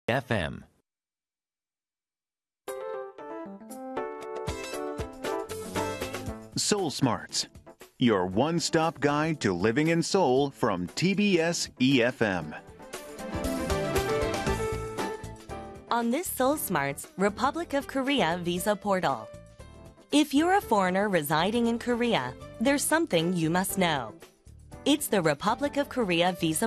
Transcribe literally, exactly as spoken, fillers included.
F M. Soul Smarts, your one-stop guide to living in Seoul from T B S E F M. On this Soul Smarts Republic of Korea Visa Portal. If you're a foreigner residing in Korea, there's something you must know. It's the Republic of Korea Visa